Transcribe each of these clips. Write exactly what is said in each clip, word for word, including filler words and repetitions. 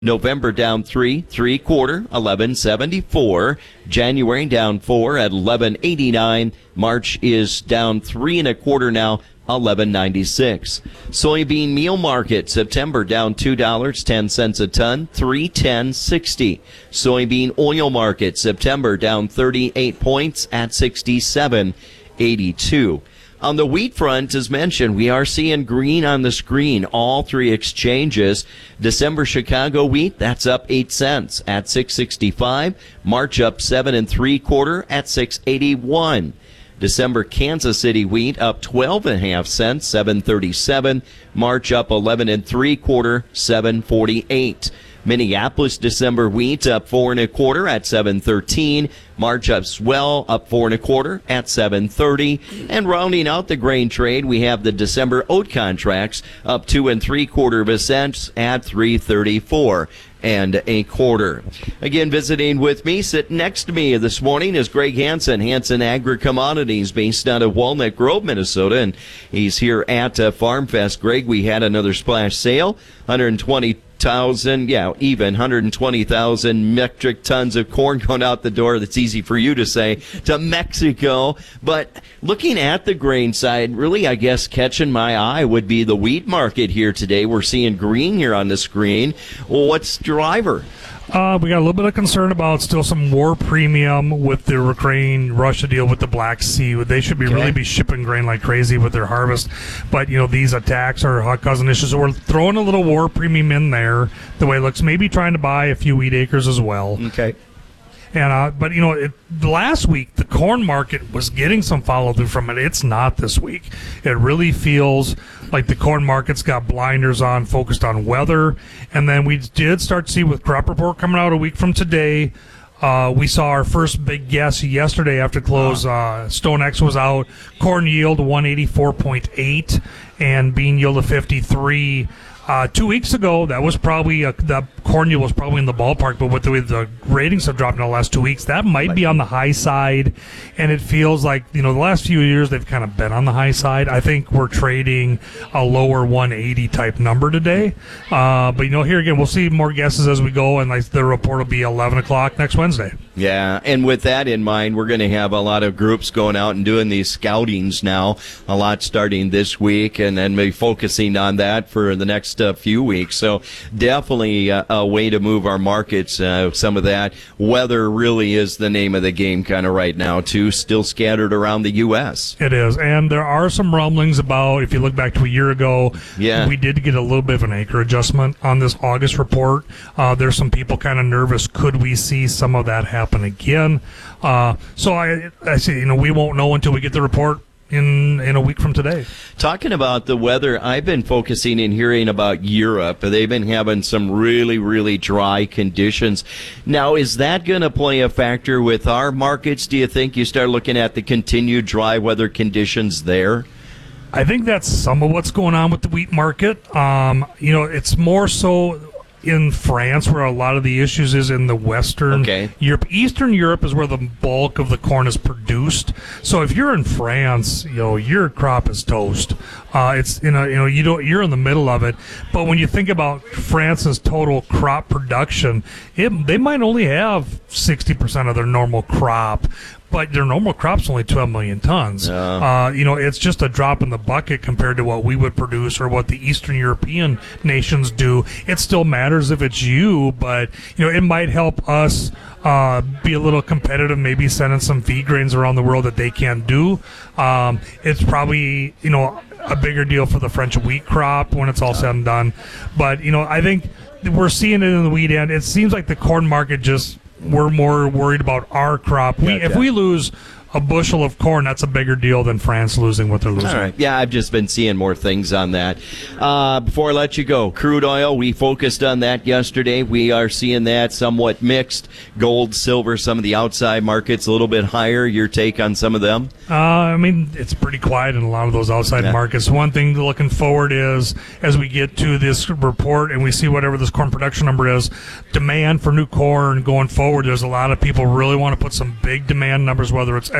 November down three, three quarter, eleven seventy-four. January down four at eleven eighty-nine. March is down three and a quarter now, eleven ninety-six. Soybean meal market, September down two dollars, ten cents a ton, three ten sixty. Soybean oil market, September down thirty-eight points at sixty-seven eighty-two. On the wheat front, as mentioned, we are seeing green on the screen, all three exchanges. December Chicago wheat, that's up eight cents at six sixty-five. March up seven and three quarter at six eighty-one. December Kansas City wheat up twelve and a half cents, seven thirty-seven. March up eleven and three quarter, seven forty-eight. Minneapolis December wheat up four and a quarter at seven thirteen. March up swell up four and a quarter at seven thirty. And rounding out the grain trade, we have the December oat contracts up two and three quarter of a cent at three thirty-four and a quarter. Again, visiting with me, sitting next to me this morning is Greg Hansen, Hansen Agri-Commodities, based out of Walnut Grove, Minnesota, and he's here at uh, Farm Fest. Greg, we had another splash sale, one hundred twenty thousand, yeah, even one hundred twenty thousand metric tons of corn going out the door. That's easy for you to say, to Mexico. But looking at the grain side, really, I guess, catching my eye would be the wheat market here today. We're seeing green here on the screen. Well, what's the driver? Uh, we got a little bit of concern about still some war premium with the Ukraine-Russia deal with the Black Sea. They should be Okay. really be shipping grain like crazy with their harvest. But, you know, these attacks are causing issues. So we're throwing a little war premium in there, the way it looks. Maybe trying to buy a few wheat acres as well. Okay. And uh, but, you know, it, last week, the corn market was getting some follow-through from it. It's not this week. It really feels like the corn market's got blinders on, focused on weather. And then we did start to see with crop report coming out a week from today. Uh, we saw our first big guess yesterday after close. Uh, StoneX was out. Corn yield one eighty-four point eight and bean yield of fifty-three. Uh, two weeks ago, that was probably a, the corn yield was probably in the ballpark, but with the way the ratings have dropped in the last two weeks, that might be on the high side. And it feels like, you know, the last few years they've kind of been on the high side. I think we're trading a lower one eighty type number today. Uh, but, you know, here again, we'll see more guesses as we go, and like the report will be eleven o'clock next Wednesday. Yeah, and with that in mind, we're going to have a lot of groups going out and doing these scoutings now, a lot starting this week, and then maybe focusing on that for the next uh, few weeks. So definitely uh, a way to move our markets, uh, some of that. Weather really is the name of the game kind of right now, too, still scattered around the U S. It is, and there are some rumblings about, if you look back to a year ago, yeah. we did get a little bit of an acre adjustment on this August report. Uh, there's some people kind of nervous. Could we see some of that happen again? Uh, so I, I see, you know, we won't know until we get the report in in a week from today. Talking about the weather, I've been focusing and hearing about Europe. They've been having some really, really dry conditions. Now, is that going to play a factor with our markets? Do you think you start looking at the continued dry weather conditions there? I think that's some of what's going on with the wheat market. Um, you know, it's more so in France, where a lot of the issues is in the Western okay. Europe. Eastern Europe is where the bulk of the corn is produced. So if you're in France, you know, your crop is toast. Uh, it's, you know, you know, you don't, you're in the middle of it. But when you think about France's total crop production, it, they might only have sixty percent of their normal crop. But their normal crop's only twelve million tons. Uh, uh, you know, it's just a drop in the bucket compared to what we would produce or what the Eastern European nations do. It still matters if it's you, but, you know, it might help us uh, be a little competitive, maybe sending some feed grains around the world that they can't do. Um, it's probably, you know, a bigger deal for the French wheat crop when it's all said and done. But, you know, I think we're seeing it in the wheat end. It seems like the corn market just, we're more worried about our crop. We, gotcha. If we lose a bushel of corn, that's a bigger deal than France losing what they're losing. All right. Yeah, I've just been seeing more things on that. Uh, before I let you go, crude oil, we focused on that yesterday. We are seeing that somewhat mixed. Gold, silver, some of the outside markets a little bit higher. Your take on some of them? Uh, I mean, it's pretty quiet in a lot of those outside yeah. markets. One thing looking forward is, as we get to this report and we see whatever this corn production number is, demand for new corn going forward, there's a lot of people really want to put some big demand numbers, whether it's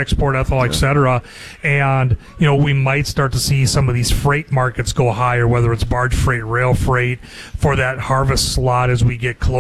export ethanol, et cetera. And, you know, we might start to see some of these freight markets go higher, whether it's barge freight, rail freight, for that harvest slot as we get closer